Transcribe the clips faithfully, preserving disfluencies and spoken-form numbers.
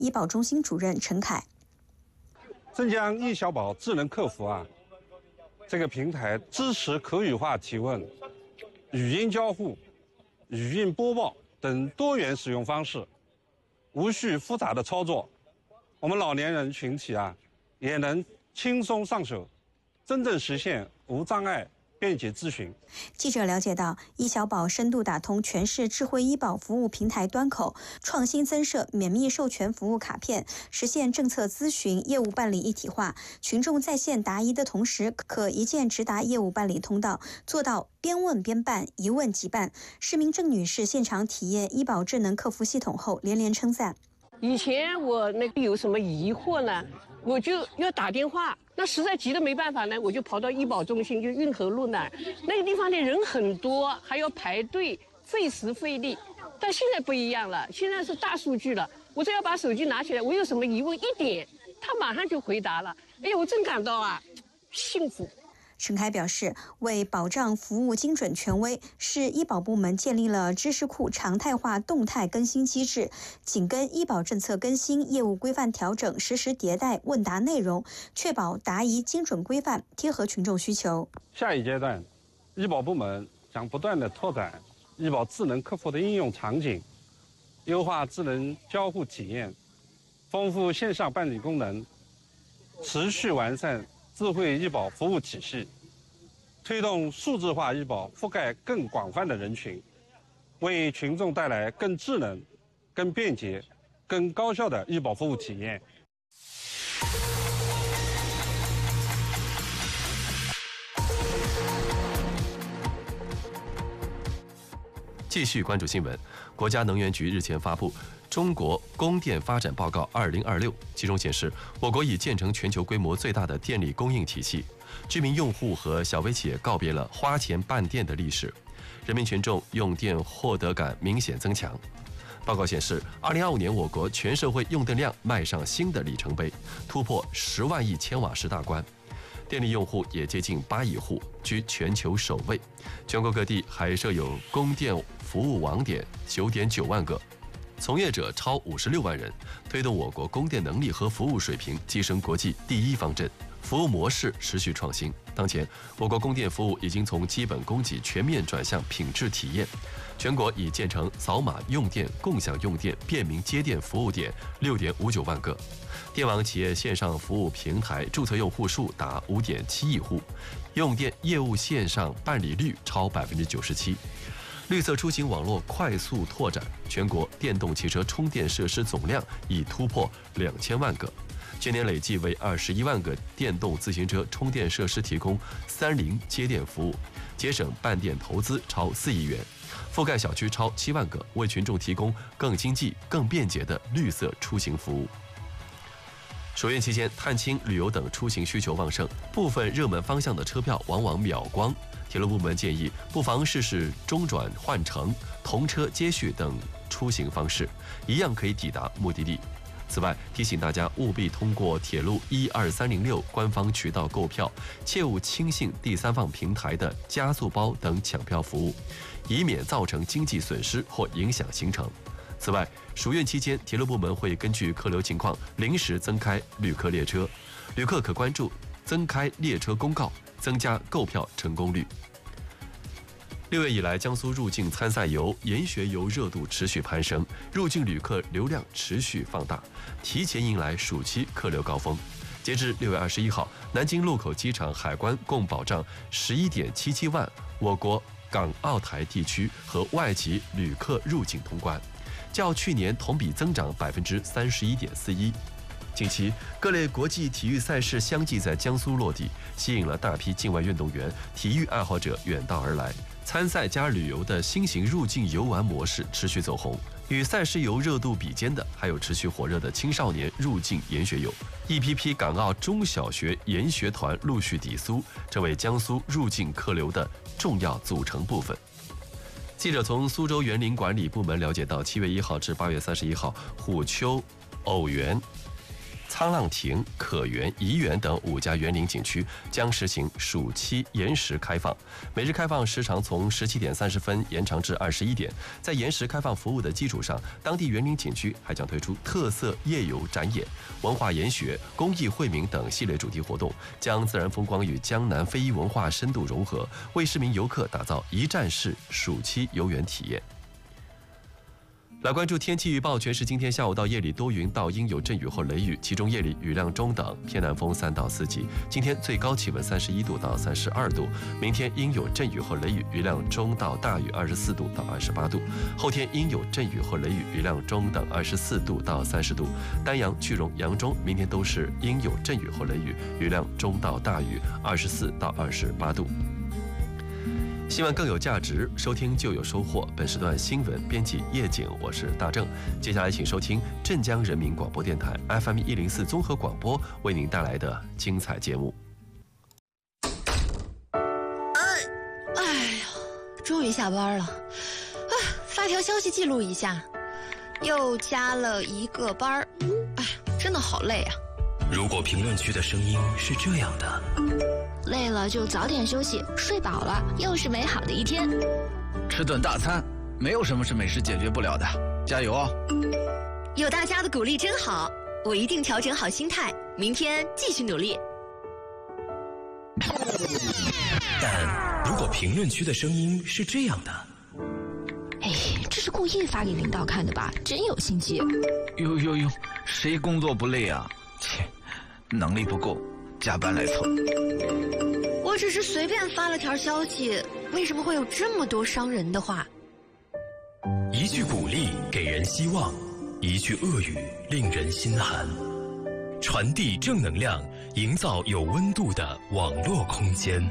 医保中心主任陈凯。 镇江易小宝智能客服啊，这个平台支持口语化提问、语音交互、语音播报等多元使用方式，无需复杂的操作，我们老年人群体啊也能轻松上手，真正实现无障碍便捷咨询。 记者了解到，医小宝深度打通全市智慧医保服务平台端口，创新增设免密授权服务卡片，实现政策咨询、业务办理一体化。群众在线答疑的同时，可一键直达业务办理通道，做到边问边办，一问即办。市民郑女士现场体验医保智能客服系统后，连连称赞。 以前我那个有什么疑惑呢，我就要打电话，那实在急得没办法呢，我就跑到医保中心，就运河路那儿，那个地方的人很多，还要排队，费时费力。但现在不一样了，现在是大数据了，我只要把手机拿起来，我有什么疑问一点，他马上就回答了。哎呀，我真感到啊，幸福。 陈凯表示，为保障服务精准权威，市医保部门建立了知识库常态化动态更新机制，紧跟医保政策更新、业务规范调整，实时迭代问答内容，确保答疑精准规范，贴合群众需求。 下一阶段，医保部门将不断地拓展医保智能客服的应用场景，优化智能交互体验，丰富线上办理功能，持续完善智慧医保服务体系，推动数字化医保覆盖更广泛的人群，为群众带来更智能、更便捷、更高效的医保服务体验。 继续关注新闻，国家能源局日前发布《中国供电发展报告二零二六》，其中显示，我国已建成全球规模最大的电力供应体系，居民用户和小微企业告别了花钱办电的历史，人民群众用电获得感明显增强。报告显示，二零二五年我国全社会用电量迈上新的里程碑，突破十万亿千瓦时大关。电力用户也接近八亿户，居全球首位。全国各地还设有供电服务网点九点九万个，从业者超五十六万人，推动我国供电能力和服务水平跻身国际第一方阵，服务模式持续创新。当前，我国供电服务已经从基本供给全面转向品质体验。全国已建成扫码用电、共享用电、便民接电服务点六点五九万个。电网企业线上服务平台注册用户数达五点七亿户，用电业务线上办理率超百分之九十七。绿色出行网络快速拓展，全国电动汽车充电设施总量已突破两千万个，去年累计为二十一万个电动自行车充电设施提供三菱接电服务，节省办电投资超四亿元，覆盖小区超七万个，为群众提供更经济、更便捷的绿色出行服务。首运期间，探亲、旅游等出行需求旺盛，部分热门方向的车票往往秒光。铁路部门建议，不妨试试中转换乘、同车接续等出行方式，一样可以抵达目的地。此外，提醒大家务必通过铁路一二三零六官方渠道购票，切勿轻信第三方平台的加速包等抢票服务，以免造成经济损失或影响行程。此外，暑运期间，铁路部门会根据客流情况临时增开旅客列车，旅客可关注增开列车公告，增加购票成功率。六月以来，江苏入境参赛游、研学游热度持续攀升，入境旅客流量持续放大，提前迎来暑期客流高峰。截至六月二十一号，南京禄口机场海关共保障十一点七七万我国港澳台地区和外籍旅客入境通关，较去年同比增长百分之三十一点四一。近期，各类国际体育赛事相继在江苏落地，吸引了大批境外运动员、体育爱好者远道而来。参赛加旅游的新型入境游玩模式持续走红，与赛事游热度比肩的还有持续火热的青少年入境研学游。一批批港澳中小学研学团陆续抵苏，成为江苏入境客流的重要组成部分。记者从苏州园林管理部门了解到，七月一号至八月三十一号，虎丘、偶园、 沧浪亭、可园、怡园等五家园林景区将实行暑期延时开放，每日开放时长从十七点三十分延长至二十一点。在延时开放服务的基础上，当地园林景区还将推出特色夜游展演、文化研学、公益惠民等系列主题活动，将自然风光与江南非遗文化深度融合，为市民游客打造一站式暑期游园体验。来关注天气预报，全市今天下午到夜里多云到阴有阵雨或雷雨，其中夜里雨量中等，偏南风三到四级。今天最高气温三十一度到三十二度，明天阴有阵雨或雷雨，雨量中到大雨二十四度到二十八度。后天阴有阵雨或雷雨，雨量中等二十四度到三十度。丹阳、句容、扬州明天都是阴有阵雨或雷雨，雨量中到大雨二十四到二十八度。新闻更有价值，收听就有收获。本时段新闻编辑叶景，我是大正。接下来请收听镇江人民广播电台 F M 一零四综合广播为您带来的精彩节目。 哎，哎呀，终于下班了。啊，发条消息记录一下，又加了一个班儿。哎，真的好累啊。 如果评论区的声音是这样的， 累了就早点休息，睡饱了又是美好的一天。 吃顿大餐，没有什么是美食解决不了的，加油哦！ 有大家的鼓励真好，我一定调整好心态，明天继续努力。 但如果评论区的声音是这样的， 哎，这是故意发给领导看的吧？真有心机！ 呦呦呦，谁工作不累啊？切，能力不够，加班来凑。 我只是随便发了条消息，为什么会有这么多伤人的话？ 一句鼓励给人希望，一句恶语令人心寒。传递正能量，营造有温度的网络空间。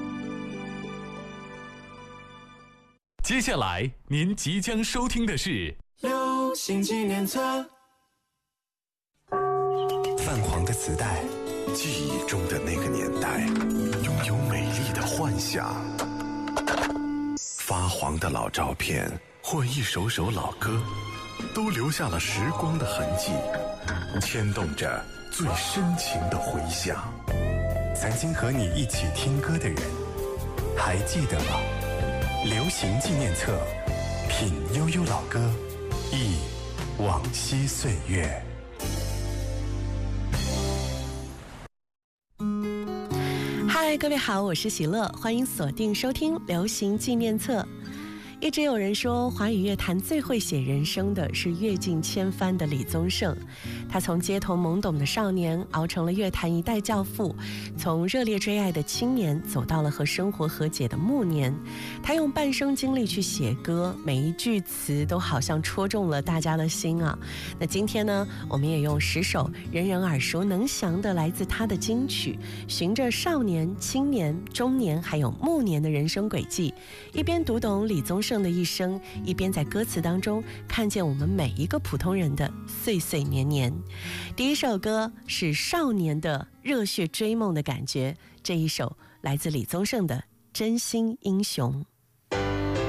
接下来您即将收听的是流行纪念册。 泛黄的磁带，记忆中的那个年代，拥有美丽的幻想。发黄的老照片或一首首老歌，都留下了时光的痕迹，牵动着最深情的回响。曾经和你一起听歌的人，还记得吗？流行纪念册，品悠悠老歌，忆往昔岁月。 嗨，各位好，我是喜乐，欢迎锁定收听流行纪念册。一直有人说，华语乐坛最会写人生的是阅尽千帆的李宗盛。他从街头懵懂的少年熬成了乐坛一代教父，从热烈追爱的青年走到了和生活和解的暮年。他用半生经历去写歌，每一句词都好像戳中了大家的心啊。那今天呢，我们也用十首人人耳熟能详的来自他的金曲，循着少年、青年、中年还有暮年的人生轨迹，一边读懂李宗盛的一生，一边在歌词当中看见我们每一个普通人的岁岁年年。第一首歌是少年的热血追梦的感觉，这一首来自李宗盛的《真心英雄》。